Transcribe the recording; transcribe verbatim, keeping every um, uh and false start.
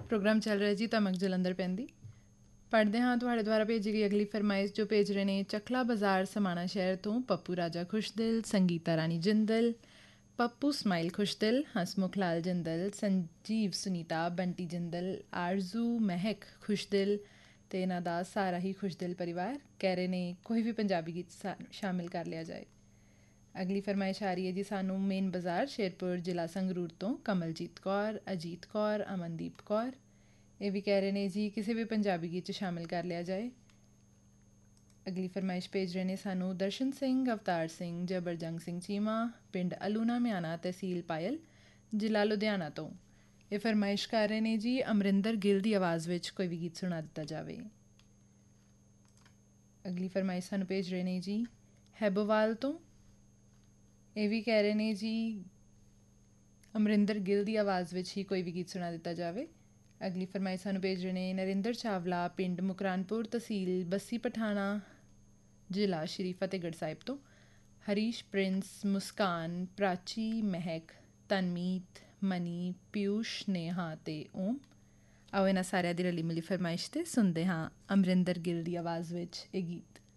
Programme ਚੱਲ ਰਿਹਾ ਜੀ ਧਮਕ ਜਲੰਧਰ ਪੈਂਦੀ। ਪੜ੍ਹਦੇ ਹਾਂ ਤੁਹਾਡੇ ਦੁਆਰਾ ਭੇਜੀ ਗਈ ਅਗਲੀ ਫਰਮਾਇਸ਼ ਜੋ ਭੇਜ ਰਹੇ ਨੇ ਚੱਕਲਾ ਬਾਜ਼ਾਰ ਸਮਾਣਾ ਸ਼ਹਿਰ ਤੋਂ ਪੱਪੂ ਰਾਜਾ ਖੁਸ਼ਦਿਲ, ਸੰਗੀਤਾ ਰਾਣੀ ਜਿੰਦਲ, ਪੱਪੂ ਸਮਾਈਲ ਖੁਸ਼ਦਿਲ, ਹਸਮੁਖ ਲਾਲ ਜਿੰਦਲ, ਸੰਜੀਵ ਸੁਨੀਤਾ, ਬੰਟੀ ਜਿੰਦਲ, ਆਰਜ਼ੂ ਮਹਿਕ ਖੁਸ਼ਦਿਲ ਅਤੇ ਇਹਨਾਂ ਦਾ ਸਾਰਾ ਹੀ ਖੁਸ਼ਦਿਲ ਪਰਿਵਾਰ ਕਹਿ ਰਹੇ ਨੇ ਕੋਈ ਵੀ ਪੰਜਾਬੀ ਗੀਤ ਸਾ ਸ਼ਾਮਿਲ ਕਰ ਲਿਆ ਜਾਏ। ਅਗਲੀ ਫਰਮਾਇਸ਼ ਆ ਰਹੀ ਹੈ ਜੀ ਸਾਨੂੰ ਮੇਨ ਬਾਜ਼ਾਰ ਸ਼ੇਰਪੁਰ ਜ਼ਿਲ੍ਹਾ ਸੰਗਰੂਰ ਤੋਂ ਕਮਲਜੀਤ ਕੌਰ, ਅਜੀਤ ਕੌਰ, ਅਮਨਦੀਪ ਕੌਰ। ਇਹ ਵੀ ਕਹਿ ਰਹੇ ਨੇ ਜੀ ਕਿਸੇ ਵੀ ਪੰਜਾਬੀ ਗੀਤ 'ਚ ਸ਼ਾਮਿਲ ਕਰ ਲਿਆ ਜਾਏ। ਅਗਲੀ ਫਰਮਾਇਸ਼ ਭੇਜ ਰਹੇ ਨੇ ਸਾਨੂੰ ਦਰਸ਼ਨ ਸਿੰਘ, ਅਵਤਾਰ ਸਿੰਘ, ਜਬਰਜੰਗ ਸਿੰਘ ਚੀਮਾ, ਪਿੰਡ ਅਲੂਨਾ ਮਿਆਣਾ, ਤਹਿਸੀਲ ਪਾਇਲ, ਜ਼ਿਲ੍ਹਾ ਲੁਧਿਆਣਾ ਤੋਂ। ਇਹ ਫਰਮਾਇਸ਼ ਕਰ ਰਹੇ ਨੇ ਜੀ ਅਮਰਿੰਦਰ ਗਿੱਲ ਦੀ ਆਵਾਜ਼ ਵਿੱਚ ਕੋਈ ਵੀ ਗੀਤ ਸੁਣਾ ਦਿੱਤਾ ਜਾਵੇ। ਅਗਲੀ ਫਰਮਾਇਸ਼ ਸਾਨੂੰ ਭੇਜ ਰਹੇ ਨੇ ਜੀ ਹੈਬੋਵਾਲ ਤੋਂ। ਇਹ ਵੀ ਕਹਿ ਰਹੇ ਨੇ ਜੀ ਅਮਰਿੰਦਰ ਗਿੱਲ ਦੀ ਆਵਾਜ਼ ਵਿੱਚ ਹੀ ਕੋਈ ਵੀ ਗੀਤ ਸੁਣਾ ਦਿੱਤਾ ਜਾਵੇ। ਅਗਲੀ ਫਰਮਾਇਸ਼ ਸਾਨੂੰ ਭੇਜ ਰਹੇ ਨੇ ਨਰਿੰਦਰ ਚਾਵਲਾ, ਪਿੰਡ ਮੁਕਰਾਨਪੁਰ, ਤਹਿਸੀਲ ਬੱਸੀ ਪਠਾਣਾ, ਜ਼ਿਲ੍ਹਾ ਸ਼੍ਰੀ ਫਤਿਹਗੜ੍ਹ ਸਾਹਿਬ ਤੋਂ। ਹਰੀਸ਼ ਪ੍ਰਿੰਸ, ਮੁਸਕਾਨ, ਪ੍ਰਾਚੀ, ਮਹਿਕ, ਤਨਮੀਤ, ਮਨੀ, ਪਿਊਸ਼, ਨੇਹਾ ਅਤੇ ਓਮ। ਆਓ ਇਹਨਾਂ ਸਾਰਿਆਂ ਦੀ ਰਲੀ ਮਿਲੀ ਫਰਮਾਇਸ਼ 'ਤੇ ਸੁਣਦੇ ਹਾਂ ਅਮਰਿੰਦਰ ਗਿੱਲ ਦੀ ਆਵਾਜ਼ ਵਿੱਚ ਇਹ ਗੀਤ।